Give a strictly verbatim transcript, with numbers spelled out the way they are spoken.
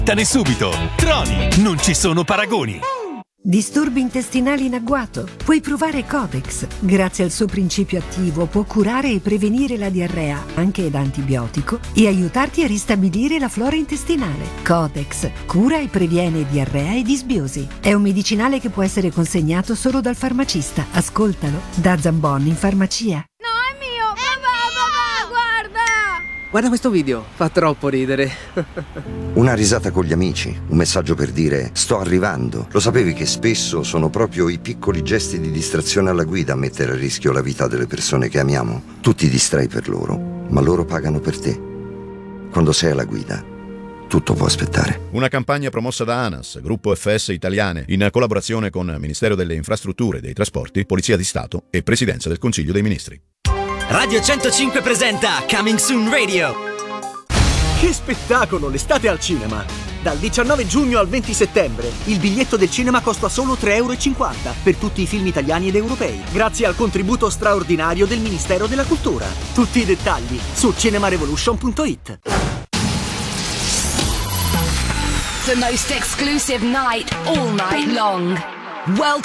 Aspettane subito. Troni, non ci sono paragoni. Disturbi intestinali in agguato? Puoi provare Codex. Grazie al suo principio attivo può curare e prevenire la diarrea, anche da antibiotico, e aiutarti a ristabilire la flora intestinale. Codex cura e previene diarrea e disbiosi. È un medicinale che può essere consegnato solo dal farmacista. Ascoltalo da Zambon in farmacia. Guarda questo video, fa troppo ridere. Una risata con gli amici, un messaggio per dire sto arrivando. Lo sapevi che spesso sono proprio i piccoli gesti di distrazione alla guida a mettere a rischio la vita delle persone che amiamo? Tu ti distrai per loro, ma loro pagano per te. Quando sei alla guida, tutto può aspettare. Una campagna promossa da ANAS, Gruppo F S Italiane, in collaborazione con Ministero delle Infrastrutture e dei Trasporti, Polizia di Stato e Presidenza del Consiglio dei Ministri. Radio centocinque presenta Coming Soon Radio. Che spettacolo, l'estate al cinema! Dal diciannove giugno al venti settembre il biglietto del cinema costa solo tre euro e cinquanta per tutti i film italiani ed europei, grazie al contributo straordinario del Ministero della Cultura. Tutti i dettagli su cinemarevolution punto it. The most exclusive night all night long. Welcome